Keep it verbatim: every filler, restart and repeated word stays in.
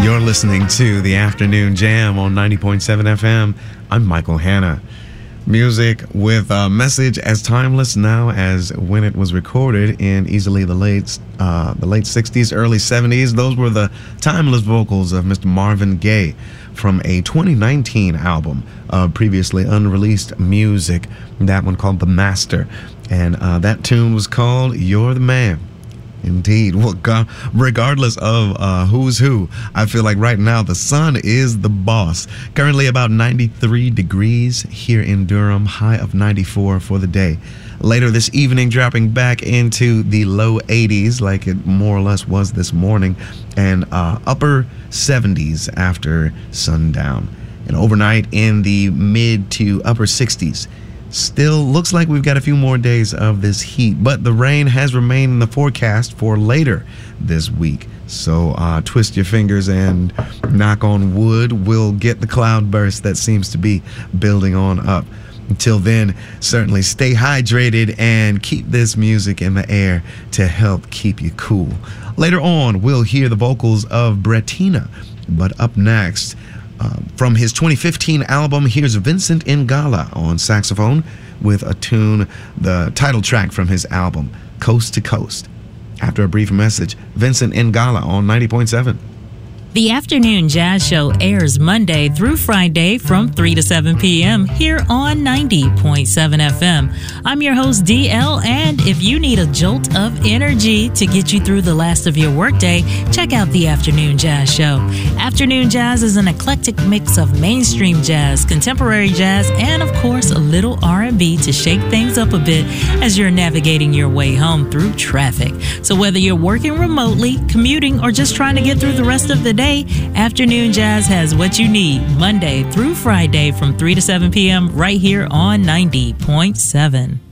You're listening to the Afternoon Jam on ninety point seven F M. I'm Michael Hanna. Music with a message as timeless now as when it was recorded in easily the late uh, the late sixties, early seventies. Those were the timeless vocals of Mister Marvin Gaye from a twenty nineteen album of previously unreleased music, that one called The Master. And uh, that tune was called You're the Man. Indeed. Well, God, regardless of uh, who's who, I feel like right now the sun is the boss. Currently about ninety-three degrees here in Durham, high of ninety-four for the day. Later this evening, dropping back into the low eighties like it more or less was this morning, and uh, upper seventies after sundown. And overnight in the mid to upper sixties. Still looks like we've got a few more days of this heat, but the rain has remained in the forecast for later this week. So uh, twist your fingers and knock on wood, we'll get the cloud burst that seems to be building on up. Until then, certainly stay hydrated and keep this music in the air to help keep you cool. Later on, we'll hear the vocals of Brettina, but up next, Uh, from his twenty fifteen album, here's Vincent Ingala on saxophone with a tune, the title track from his album, Coast to Coast. After a brief message, Vincent Ingala on ninety point seven. The Afternoon Jazz Show airs Monday through Friday from three to seven p.m. here on ninety point seven F M. I'm your host, D L, and if you need a jolt of energy to get you through the last of your workday, check out the Afternoon Jazz Show. Afternoon Jazz is an eclectic mix of mainstream jazz, contemporary jazz, and of course a little R and B to shake things up a bit as you're navigating your way home through traffic. So whether you're working remotely, commuting, or just trying to get through the rest of the day, Afternoon Jazz has what you need Monday through Friday from three to seven p.m. right here on ninety point seven.